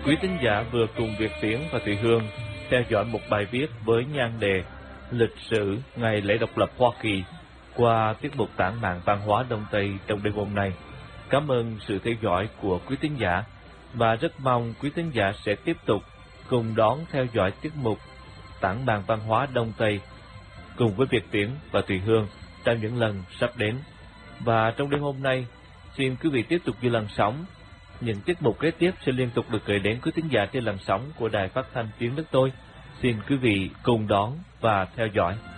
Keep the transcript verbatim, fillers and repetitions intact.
Quý thính giả vừa cùng Việt Tiến và Thùy Hương theo dõi một bài viết với nhan đề Lịch sử ngày lễ độc lập Hoa Kỳ qua tiết mục Tản mạn văn hóa Đông Tây trong đêm hôm nay. Cảm ơn sự theo dõi của quý thính giả và rất mong quý thính giả sẽ tiếp tục cùng đón theo dõi tiết mục Tản mạn văn hóa Đông Tây cùng với Việt Tiến và Thùy Hương trong những lần sắp đến. Và trong đêm hôm nay, xin quý vị tiếp tục giữ làn sóng. Những tiết mục kế tiếp sẽ liên tục được gửi đến quý thính giả trên làn sóng của Đài Phát thanh Tiếng Nước Tôi. Xin quý vị cùng đón và theo dõi.